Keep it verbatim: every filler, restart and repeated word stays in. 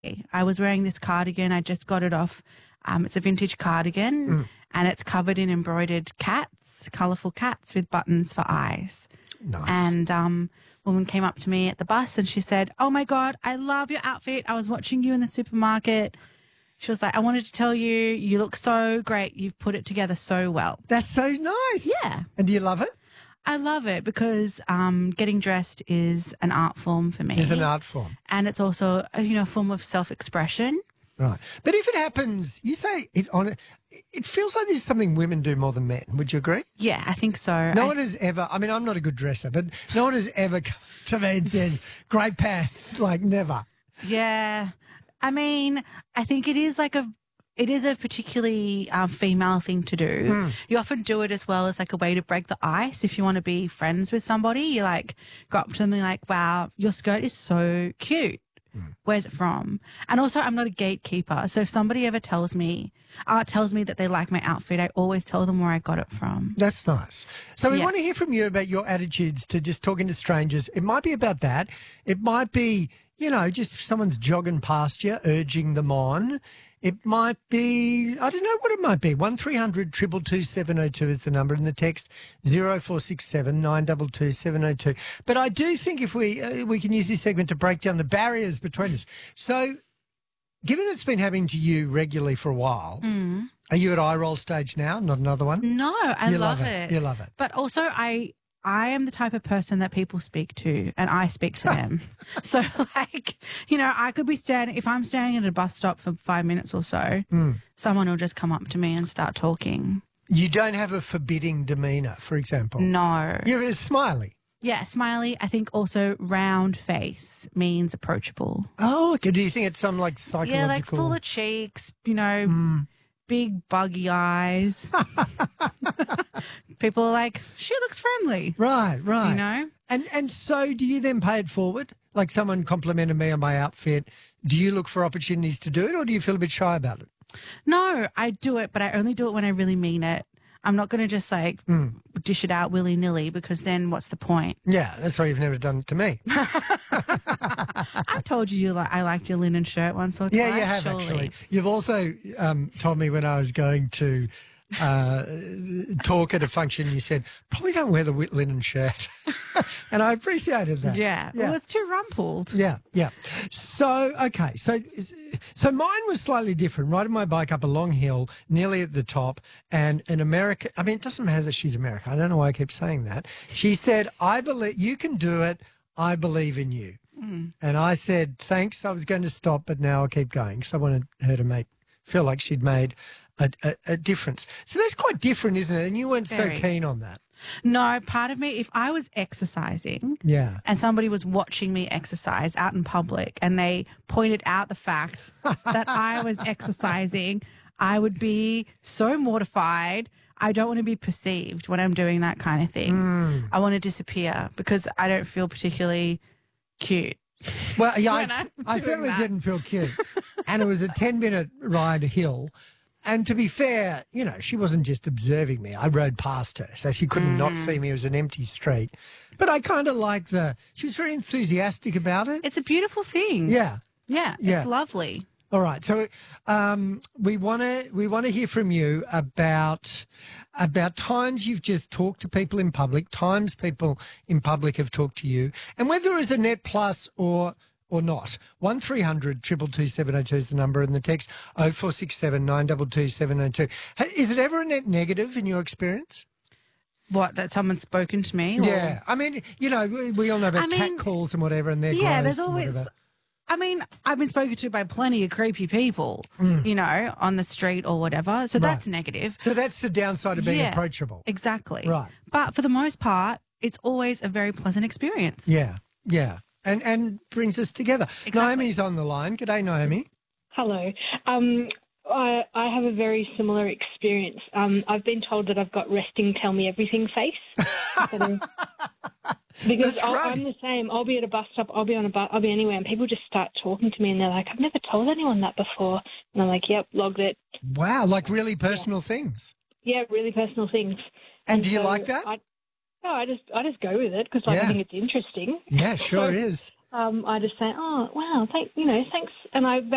I was wearing this cardigan. I just got it off. Um, it's a vintage cardigan mm. and it's covered in embroidered cats, colourful cats with buttons for eyes. Nice. And um, a woman came up to me at the bus and she said, "Oh, my God, I love your outfit. I was watching you in the supermarket." She was like, "I wanted to tell you, you look so great. You've put it together so well." That's so nice. Yeah. And do you love it? I love it because um, getting dressed is an art form for me. It's an art form. And it's also a, you know, a form of self-expression. Right. But if it happens, you say it on it, it feels like there's something women do more than men. Would you agree? Yeah, I think so. No I, one has ever, I mean, I'm not a good dresser, but no one has ever come to me and said, "Great pants," like never. Yeah. I mean, I think it is like a, it is a particularly um, female thing to do. Mm. You often do it as well as like a way to break the ice. If you want to be friends with somebody, you like go up to them and you're like, "Wow, your skirt is so cute. Mm. Where's it from?" And also, I'm not a gatekeeper. So if somebody ever tells me, uh, tells me that they like my outfit, I always tell them where I got it from. That's nice. So we yeah. want to hear from you about your attitudes to just talking to strangers. It might be about that. It might be, you know, just if someone's jogging past you, urging them on. It might be, I don't know what it might be. one three hundred two two two seven oh two is the number, and the text zero four six seven nine two two seven oh two. But I do think if we uh, we can use this segment to break down the barriers between us. So given it's been happening to you regularly for a while, mm. are you at eye roll stage now? Not another one? No, I you love, love it. it. You love it. But also I... I am the type of person that people speak to and I speak to them. So, like, you know, I could be standing, if I'm standing at a bus stop for five minutes or so, mm. someone will just come up to me and start talking. You don't have a forbidding demeanour, for example? No. You're a smiley? Yeah, smiley. I think also round face means approachable. Oh, okay. Do you think it's some, like, psychological... Yeah, like full of cheeks, you know... Mm. Big buggy eyes. People are like, "She looks friendly." Right, right. You know? And and so do you then pay it forward? Like someone complimented me on my outfit. Do you look for opportunities to do it, or do you feel a bit shy about it? No, I do it, but I only do it when I really mean it. I'm not going to just like mm. dish it out willy-nilly because then what's the point? Yeah, that's why you've never done it to me. I told you, you like, I liked your linen shirt once or twice. Yeah, you have surely. actually. You've also um, told me when I was going to uh, talk at a function, you said, "Probably don't wear the linen shirt." And I appreciated that. Yeah. yeah. Well, it's too rumpled. Yeah, yeah. So, okay. So, so mine was slightly different. Riding my bike up a long hill, nearly at the top, and an American, I mean, it doesn't matter that she's American. I don't know why I keep saying that. She said, "I believe you can do it. I believe in you." Mm. And I said, "Thanks. I was going to stop, but now I'll keep going because I wanted her to make feel like she'd made a, a, a difference." So that's quite different, isn't it? And you weren't Very. so keen on that. No, part of me, if I was exercising yeah. and somebody was watching me exercise out in public and they pointed out the fact that I was exercising, I would be so mortified. I don't want to be perceived when I'm doing that kind of thing. Mm. I want to disappear because I don't feel particularly cute. Well, yeah, I, I certainly that. didn't feel cute. And it was a ten-minute ride hill. And to be fair, you know, she wasn't just observing me. I rode past her, so she couldn't mm. not see me. It was an empty street. But I kind of like the... She was very enthusiastic about it. It's a beautiful thing. Yeah. Yeah, yeah. It's lovely. All right. So um, we want to we want to hear from you about about times you've just talked to people in public, times people in public have talked to you, and whether it's a net plus or... or not. one three hundred two two two seven oh two is the number, and the text oh four six seven nine two two seven oh two. Is it ever a net negative in your experience? What, that someone's spoken to me? Or? Yeah. I mean, you know, we, we all know about I mean, cat calls and whatever, and they're yeah, gross there's always... and I mean, I've been spoken to by plenty of creepy people, mm. you know, on the street or whatever. So right. that's negative. So that's the downside of being yeah, approachable. Exactly. Right. But for the most part, it's always a very pleasant experience. Yeah, yeah. And and brings us together. Exactly. Naomi's on the line. G'day, Naomi. Hello. Um, I, I have a very similar experience. Um, I've been told that I've got resting tell me everything face. Because I'll, I'm the same. I'll be at a bus stop, I'll be on a bus, I'll be anywhere, and people just start talking to me, and they're like, "I've never told anyone that before." And I'm like, "Yep, logged it." Wow, like really personal yeah. things. Yeah, really personal things. And, and do you so like that? I, no, I just I just go with it because like, yeah. I think it's interesting. Yeah, sure so, is. Um, I just say, "Oh, wow, thank you know, thanks," and I.